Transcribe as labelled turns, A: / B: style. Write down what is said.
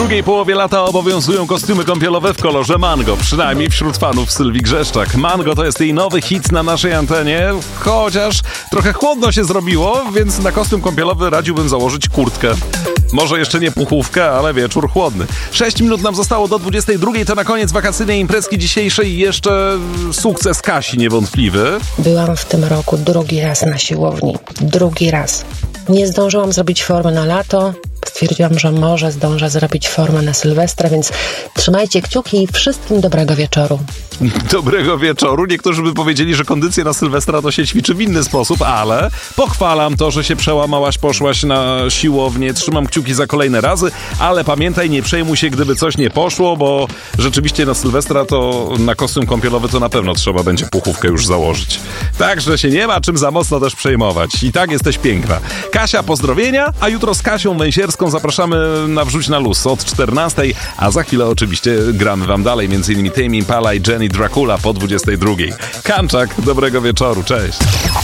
A: drugiej połowie lata obowiązują kostiumy kąpielowe w kolorze mango, przynajmniej wśród fanów Sylwii Grzeszczak. Mango to jest jej nowy hit na naszej antenie, chociaż trochę chłodno się zrobiło, więc na kostium kąpielowy radziłbym założyć kurtkę. Może jeszcze nie puchówkę, ale wieczór chłodny. 6 minut nam zostało do 22, to na koniec wakacyjnej imprezki dzisiejszej jeszcze sukces Kasi niewątpliwy.
B: Byłam w tym roku drugi raz na siłowni. Drugi raz. Nie zdążyłam zrobić formy na lato. Stwierdziłam, że może zdążę zrobić formę na Sylwestra, więc trzymajcie kciuki i wszystkim dobrego wieczoru.
A: Dobrego wieczoru. Niektórzy by powiedzieli, że kondycję na Sylwestra to się ćwiczy w inny sposób, ale pochwalam to, że się przełamałaś, poszłaś na siłownię. Trzymam kciuki za kolejne razy, ale pamiętaj, nie przejmuj się, gdyby coś nie poszło, bo rzeczywiście na Sylwestra to na kostium kąpielowy to na pewno trzeba będzie puchówkę już założyć. Także się nie ma czym za mocno też przejmować. I tak jesteś piękna. Kasia, pozdrowienia, a jutro z Kasią Węsierską zapraszamy na Wrzuć na Luz od 14, a za chwilę oczywiście gramy wam dalej, m.in. Tame Impala i Jenny Dracula po 22. Kanczak, dobrego wieczoru, cześć.